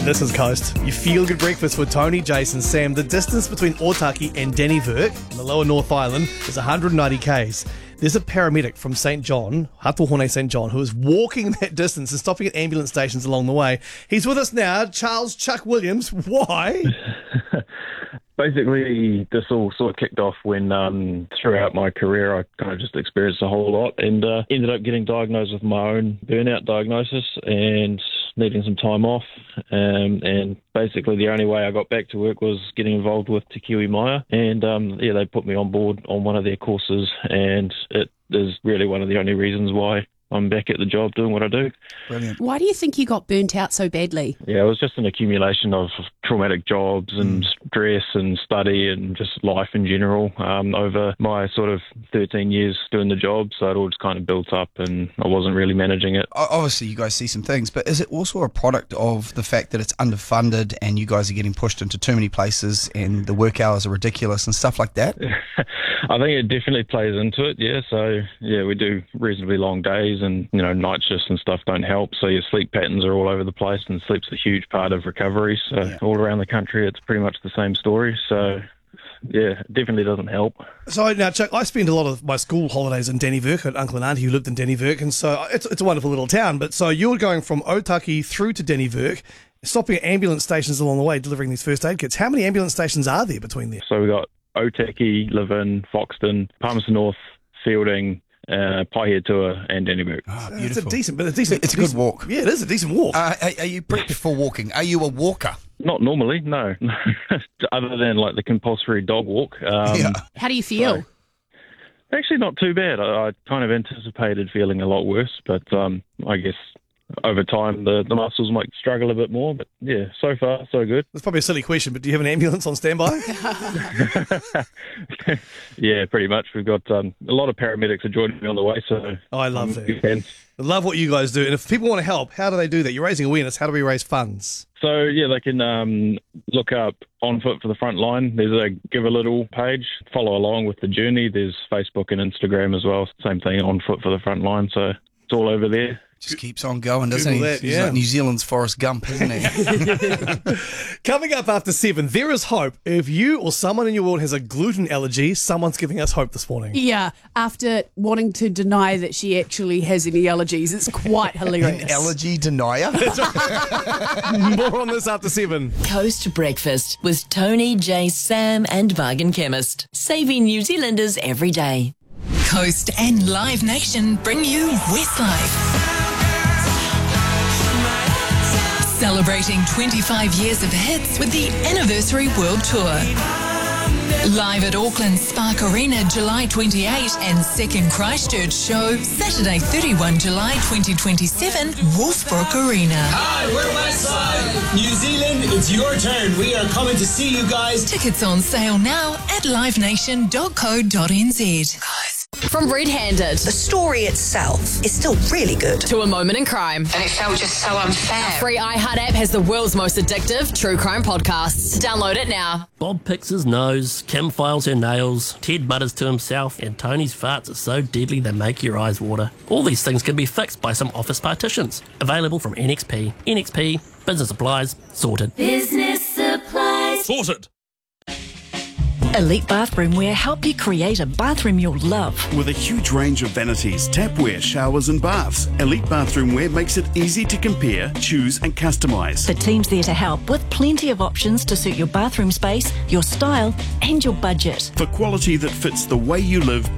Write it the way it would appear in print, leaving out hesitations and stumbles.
This is Coast. You feel good breakfast with Tony, Jason, Sam. The distance between Otaki and Dennyvirk in the lower North Island is 190 k's. There's a paramedic from St. John, Hatuhone St. John, who is walking that distance and stopping at ambulance stations along the way. He's with us now, Charles Chuck Williams. Why? Basically, this all sort of kicked off when throughout my career I kind of just experienced a whole lot and ended up getting diagnosed with my own burnout diagnosis and needing some time off. And basically the only way I got back to work was getting involved with Te Kiwi Maya. And they put me on board on one of their courses, and it is really one of the only reasons why I'm back at the job doing what I do. Brilliant. Why do you think you got burnt out so badly? Yeah, it was just an accumulation of traumatic jobs and stress and study and just life in general over my sort of 13 years doing the job. So it all just kind of built up and I wasn't really managing it. Obviously, you guys see some things, but is it also a product of the fact that it's underfunded and you guys are getting pushed into too many places and the work hours are ridiculous and stuff like that? I think it definitely plays into it, yeah. So, yeah, we do reasonably long days and, night shifts and stuff don't help. So your sleep patterns are all over the place and sleep's a huge part of recovery. So all around the country, it's pretty much the same story. So, yeah, it definitely doesn't help. So now, Chuck, I spend a lot of my school holidays in Dennyvirk. I had uncle and auntie who lived in Dennyvirk, and so it's a wonderful little town. But so you're going from Otaki through to Dennyvirk, stopping at ambulance stations along the way, delivering these first aid kits. How many ambulance stations are there between there? So we got Otaki, Levin, Foxton, Palmerston North, Fielding, Paihetua and Dennyvirk. Oh, beautiful. It's a good walk. Yeah, it is a decent walk. Are you prepped for walking? Are you a walker? Not normally, no. Other than like the compulsory dog walk. How do you feel? Actually, not too bad. I kind of anticipated feeling a lot worse, but I guess over time the muscles might struggle a bit more. But yeah, so far so good. That's probably a silly question, but do you have an ambulance on standby? Yeah, pretty much. We've got a lot of paramedics are joining me on the way. So I love that. I love what you guys do. And if people want to help, how do they do that? You're raising awareness. How do we raise funds? So, yeah, they can look up On Foot for the Front Line. There's a Give a Little page. Follow along with the journey. There's Facebook and Instagram as well. Same thing, On Foot for the Front Line. So it's all over there. Just keeps on going, doesn't he? That, He's like New Zealand's Forrest Gump, isn't he? Coming up after 7, there is hope. If you or someone in your world has a gluten allergy, someone's giving us hope this morning. Yeah, after wanting to deny that she actually has any allergies. It's quite hilarious. An allergy denier? More on this after 7. Coast Breakfast with Tony, Jay, Sam and Bargain Chemist. Saving New Zealanders every day. Coast and Live Nation bring you Westlife. Celebrating 25 years of hits with the Anniversary World Tour. Live at Auckland's Spark Arena July 28 and second Christchurch show Saturday 31 July 2027, Wolfbrook Arena. Hi, we're Westside. New Zealand, it's your turn. We are coming to see you guys. Tickets on sale now at livenation.co.nz. From Red Handed. The story itself is still really good. To A Moment in Crime. And it felt just so unfair. Our free iHeart app has the world's most addictive true crime podcasts. Download it now. Bob picks his nose, Kim files her nails, Ted mutters to himself, and Tony's farts are so deadly they make your eyes water. All these things can be fixed by some office partitions. Available from NXP. NXP, business supplies, sorted. Business supplies. Sorted. Elite Bathroomwear help you create a bathroom you'll love. With a huge range of vanities, tapware, showers and baths, Elite Bathroomwear makes it easy to compare, choose and customise. The team's there to help with plenty of options to suit your bathroom space, your style and your budget. For quality that fits the way you live,